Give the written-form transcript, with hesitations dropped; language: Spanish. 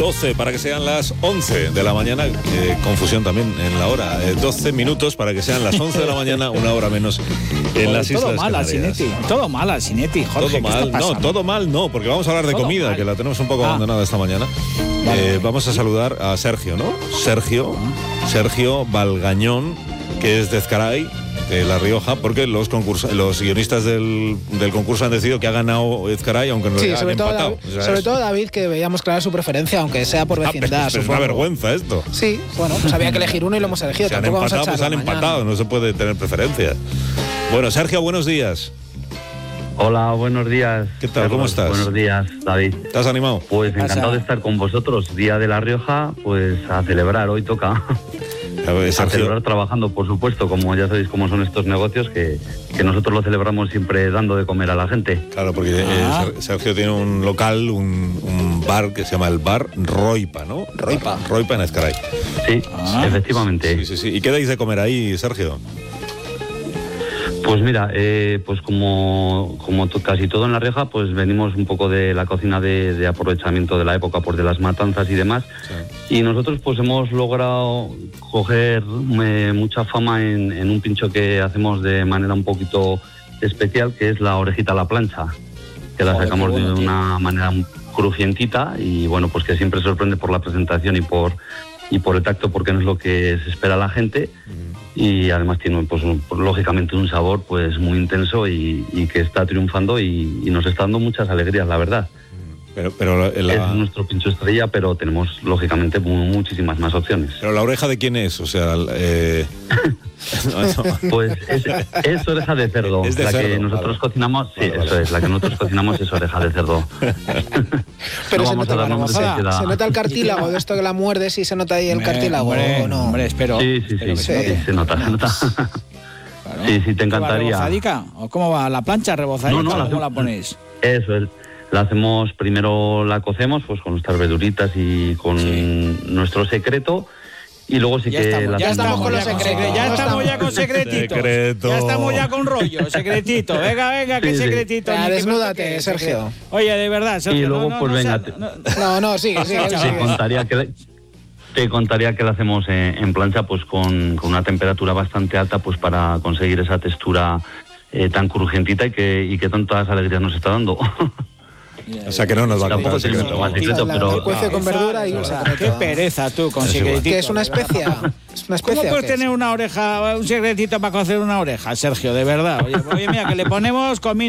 12 para que sean las 11 de la mañana. Confusión también en la hora. 12 minutos para que sean las 11 de la mañana, una hora menos en las Islas Canarias. Todo mal, Alsinetti, Jorge. Todo mal, no, porque vamos a hablar de todo comida, mal. que la tenemos un poco abandonada esta mañana. Vamos a saludar a Sergio, ¿no? Sergio Valgañón, que es de Ezcaray, de La Rioja, porque los guionistas del concurso han decidido que ha ganado Ezcaray, aunque no le han empatado. Sobre todo David, que veíamos clara su preferencia, aunque sea por vecindad. Pero es una vergüenza esto. Sí, bueno, pues había que elegir uno y lo hemos elegido. Se han empatado, no se puede tener preferencia. Bueno, Sergio, buenos días. Hola, buenos días. ¿Qué tal? ¿Cómo estás? Buenos días, David. ¿Estás animado? Pues encantado de estar con vosotros. Día de La Rioja, pues a celebrar, hoy toca. A celebrar trabajando, por supuesto, como ya sabéis cómo son estos negocios, que nosotros lo celebramos siempre dando de comer a la gente. Claro, porque Sergio tiene un local, un bar que se llama el Bar Roipa, ¿no? Roipa en Ezcaray. Sí, efectivamente. Sí. ¿Y qué dais de comer ahí, Sergio? Pues mira, pues como casi todo en La Rioja, pues venimos un poco de la cocina de aprovechamiento de la época, pues de las matanzas y demás. Sí. Y nosotros pues hemos logrado coger mucha fama en un pincho que hacemos de manera un poquito especial, que es la orejita a la plancha, que la sacamos de una manera crujientita y bueno, pues que siempre sorprende por la presentación y por el tacto, porque no es lo que se espera la gente. Y además tiene pues lógicamente un sabor pues muy intenso y que está triunfando y nos está dando muchas alegrías, la verdad. Pero es nuestro pincho estrella, pero tenemos lógicamente muchísimas más opciones. ¿Pero la oreja de quién es? O sea, pues es oreja de cerdo. Es de la cerdo, que nosotros cocinamos, vale. Eso es, la que nosotros cocinamos es oreja de cerdo. Pero no vamos a dar nombres. ¿Se nota el cartílago de esto que la muerdes y se nota ahí el cartílago o no? Hombre, espero. Sí, se nota. Claro. Sí, te encantaría. ¿Rebozadica? ¿O cómo va? ¿La plancha rebozadica? No, ¿Cómo la ponéis? Eso es. La hacemos, primero la cocemos pues con nuestras verduritas y con nuestro secreto. Y luego sí ya estamos con los secretos. Ya estamos ya con secretitos. Ya estamos ya con rollo, secretito. Venga, qué secretito. Desnúdate, Sergio. Oye, de verdad, Sergio. Y luego, pues venga. Sigue. Te contaría que la hacemos en plancha pues con una temperatura bastante alta pues para conseguir esa textura tan crujientita y que tantas alegrías nos está dando. O sea que no nos va a contar el secreto. Pero cuece con verdura y qué pereza tú con secretito. Que es una especia. ¿Cómo puedes tener una oreja, un secretito para cocer una oreja, Sergio? De verdad. Oye, mira, que le ponemos comida.